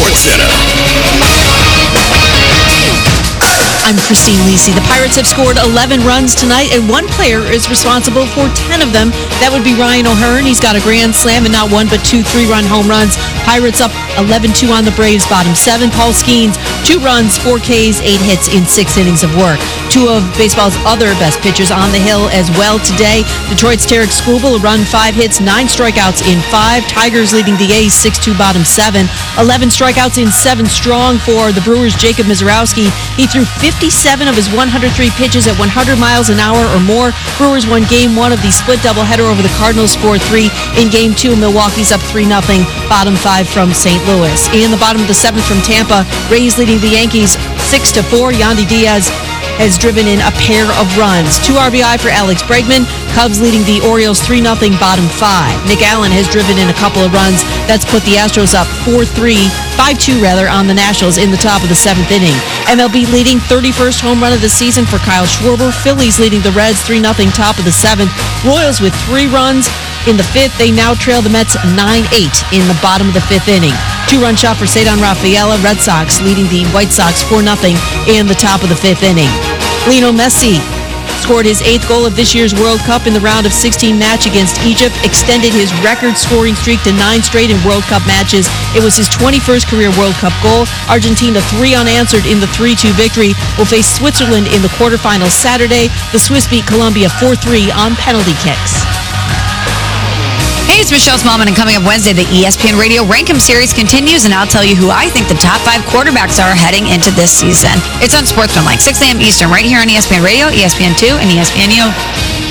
Sports Center. I'm Christine Lisi. The Pirates have scored 11 runs tonight, and one player is responsible for 10 of them. That would be Ryan O'Hearn. He's got a grand slam and not one but two 3-run home runs. Pirates up 11-2 on the Braves, bottom 7. Paul Skeens, 2 runs, 4 Ks, 8 hits in 6 innings of work. 2 of baseball's other best pitchers on the hill as well today. Detroit's Tarek Skubal, a run, 5 hits, 9 strikeouts in 5. Tigers leading the A's 6-2, bottom 7. 11 strikeouts in 7 strong for the Brewers' Jacob Mizorowski. He threw 57 of his 103 pitches at 100 miles an hour or more. Brewers won Game 1 of the split doubleheader over the Cardinals, 4-3. In Game 2, Milwaukee's up 3-0, bottom 5 from St. Louis. In the bottom of the 7th from Tampa, Rays leading the Yankees 6-4. Yandy Diaz has driven in a pair of runs. 2 RBI for Alex Bregman. Cubs leading the Orioles 3-0, bottom 5. Nick Allen has driven in a couple of runs. That's put the Astros up 5-2 on the Nationals in the top of the 7th inning. MLB leading 31st home run of the season for Kyle Schwarber. Phillies leading the Reds 3-0, top of the 7th. Royals with 3 runs in the 5th. They now trail the Mets 9-8 in the bottom of the 5th inning. 2-run shot for Cedar Rafaela. Red Sox leading the White Sox 4-0 in the top of the 5th inning. Lionel Messi scored his 8th goal of this year's World Cup in the round of 16 match against Egypt, extended his record scoring streak to 9 straight in World Cup matches. It was his 21st career World Cup goal. Argentina 3 unanswered in the 3-2 victory. Will face Switzerland in the quarterfinals Saturday. The Swiss beat Colombia 4-3 on penalty kicks. Hey, it's Michelle Smallman, and coming up Wednesday, the ESPN Radio Rankem Series continues, and I'll tell you who I think the top 5 quarterbacks are heading into this season. It's on Sportsman, like 6 a.m. Eastern, right here on ESPN Radio, ESPN2, and ESPNU.